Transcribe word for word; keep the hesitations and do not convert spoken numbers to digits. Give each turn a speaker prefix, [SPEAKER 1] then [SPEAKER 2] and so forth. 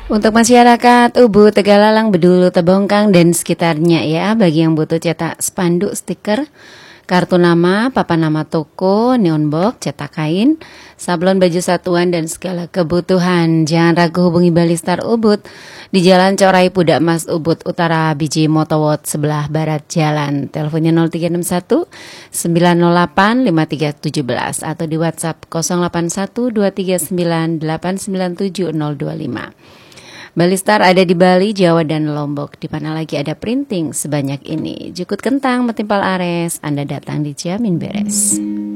[SPEAKER 1] Untuk masyarakat Ubud, Tegalalang, Bedulu, Tebongkang, dan sekitarnya ya, bagi yang butuh cetak spanduk, stiker, kartu nama, papan nama toko, neon box, cetak kain, sablon baju satuan, dan segala kebutuhan. Jangan ragu hubungi Balistar Ubud di Jalan Corai Pudak Mas Ubud Utara, Biji Motowot, sebelah barat jalan. Teleponnya nol tiga enam satu sembilan nol delapan lima tiga satu tujuh atau di WhatsApp nol delapan satu dua tiga sembilan delapan sembilan tujuh nol dua lima. Balistar ada di Bali, Jawa, dan Lombok. Di mana lagi ada printing sebanyak ini? Jukut kentang, metimpal ares, Anda datang dijamin beres.